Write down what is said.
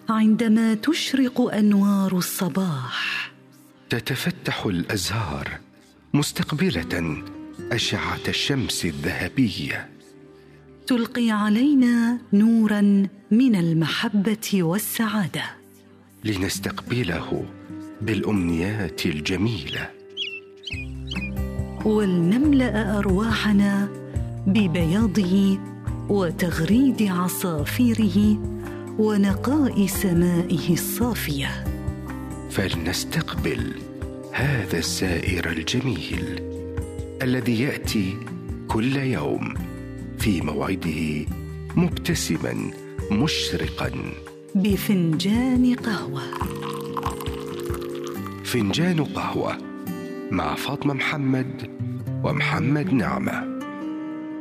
عندما تشرق أنوار الصباح، تتفتح الأزهار مستقبلة أشعة الشمس الذهبية، تلقي علينا نوراً من المحبة والسعادة، لنستقبله بالأمنيات الجميلة، ولنملأ أرواحنا ببياضه وتغريد عصافيره ونقاء سمائه الصافية. فلنستقبل هذا السائر الجميل الذي يأتي كل يوم في موعده مبتسما مشرقا بفنجان قهوة. فنجان قهوة مع فاطمة محمد ومحمد نعمة.